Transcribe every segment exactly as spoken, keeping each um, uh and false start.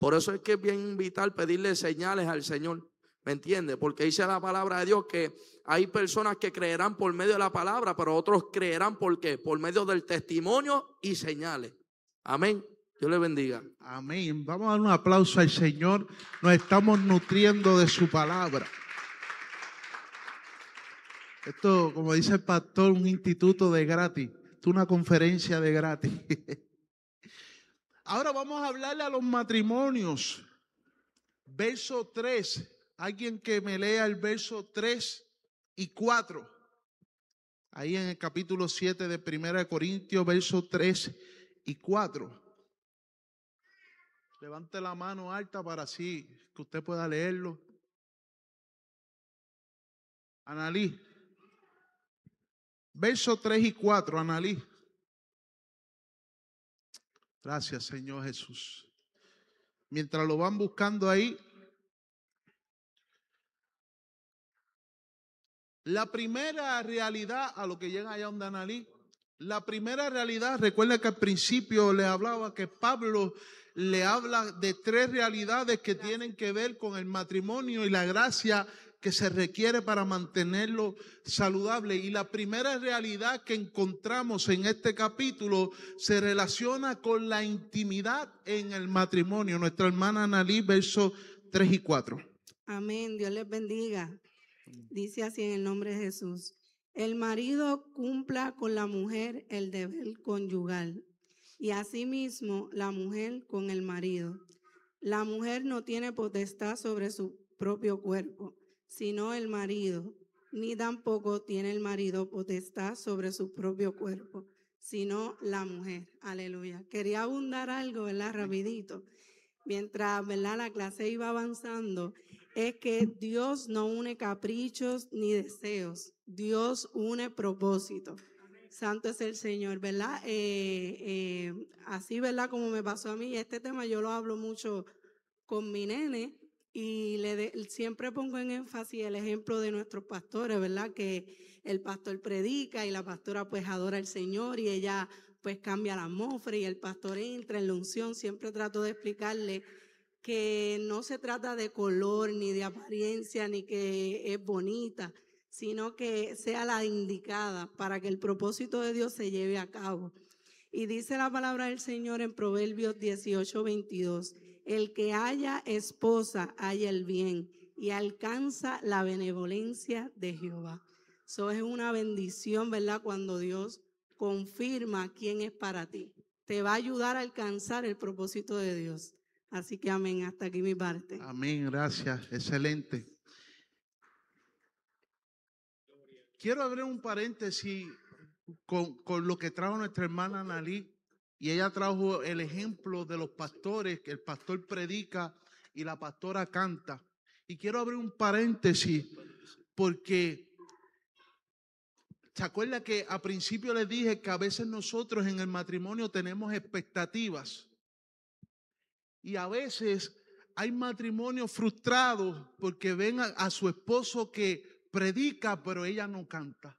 Por eso es que es bien vital pedirle señales al Señor. ¿Me entiende? Porque dice la palabra de Dios que hay personas que creerán por medio de la palabra, pero otros creerán ¿por qué? Por medio del testimonio y señales. Amén. Dios le bendiga. Amén. Vamos a dar un aplauso al Señor. Nos estamos nutriendo de su palabra. Esto, como dice el pastor, un instituto de gratis. Esto es una conferencia de gratis. Ahora vamos a hablarle a los matrimonios. Verso tres. Alguien que me lea el verso tres y cuatro. Ahí en el capítulo siete de Primera de Corintios, verso tres y cuatro. Levante la mano alta para así que usted pueda leerlo. Analí. Verso tres y cuatro, Analí. Gracias, Señor Jesús. Mientras lo van buscando ahí. La primera realidad, a lo que llega allá donde Analí, la primera realidad, recuerda que al principio le hablaba que Pablo le habla de tres realidades que tienen que ver con el matrimonio y la gracia que se requiere para mantenerlo saludable. Y la primera realidad que encontramos en este capítulo se relaciona con la intimidad en el matrimonio. Nuestra hermana Analí, versos tres y cuatro. Amén, Dios les bendiga. Dice así en el nombre de Jesús: el marido cumpla con la mujer el deber conyugal, y asimismo la mujer con el marido. La mujer no tiene potestad sobre su propio cuerpo, sino el marido, ni tampoco tiene el marido potestad sobre su propio cuerpo, sino la mujer. Aleluya. Quería abundar algo, ¿verdad? Rapidito. Mientras, ¿verdad?, la clase iba avanzando, es que Dios no une caprichos ni deseos. Dios une propósito. Santo es el Señor, ¿verdad? Eh, eh, así, ¿verdad? Como me pasó a mí, este tema yo lo hablo mucho con mi nene y le de, siempre pongo en énfasis el ejemplo de nuestros pastores, ¿verdad? Que el pastor predica y la pastora pues adora al Señor y ella pues cambia la atmósfera y el pastor entra en la unción. Siempre trato de explicarle que no se trata de color ni de apariencia ni que es bonita, sino que sea la indicada para que el propósito de Dios se lleve a cabo. Y dice la palabra del Señor en Proverbios dieciocho veintidós: el que haya esposa halla el bien y alcanza la benevolencia de Jehová. Eso es una bendición, ¿verdad? Cuando Dios confirma quién es para ti. Te va a ayudar a alcanzar el propósito de Dios. Así que amén, hasta aquí mi parte. Amén, gracias, excelente. Quiero abrir un paréntesis con, con lo que trajo nuestra hermana Analí, y ella trajo el ejemplo de los pastores, que el pastor predica y la pastora canta. Y quiero abrir un paréntesis porque ¿se acuerda que a principio les dije que a veces nosotros en el matrimonio tenemos expectativas? Y a veces hay matrimonios frustrados porque ven a, a su esposo que predica, pero ella no canta.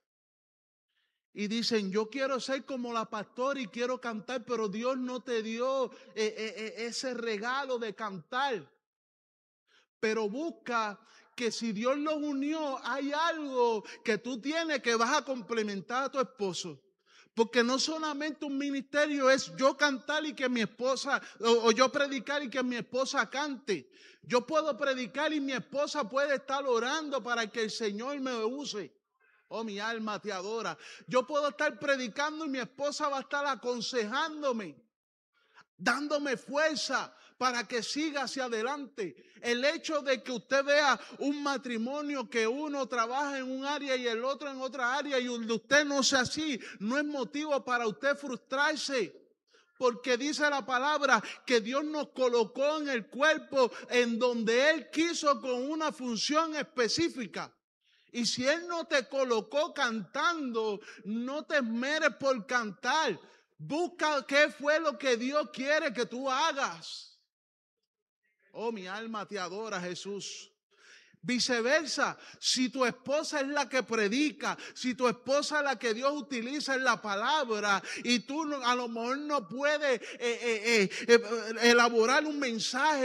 Y dicen, yo quiero ser como la pastora y quiero cantar, pero Dios no te dio eh, eh, ese regalo de cantar. Pero busca que si Dios los unió, hay algo que tú tienes que vas a complementar a tu esposo. Porque no solamente un ministerio es yo cantar y que mi esposa, o, o yo predicar y que mi esposa cante. Yo puedo predicar y mi esposa puede estar orando para que el Señor me use. Oh, mi alma te adora. Yo puedo estar predicando y mi esposa va a estar aconsejándome, dándome fuerza para que siga hacia adelante. El hecho de que usted vea un matrimonio que uno trabaja en un área y el otro en otra área y usted no sea así, no es motivo para usted frustrarse. Porque dice la palabra que Dios nos colocó en el cuerpo en donde Él quiso con una función específica. Y si Él no te colocó cantando, no te esmeres por cantar. Busca qué fue lo que Dios quiere que tú hagas. Oh, mi alma te adora, Jesús. Viceversa, si tu esposa es la que predica, si tu esposa es la que Dios utiliza en la palabra y tú no, a lo mejor no puedes eh, eh, eh, elaborar un mensaje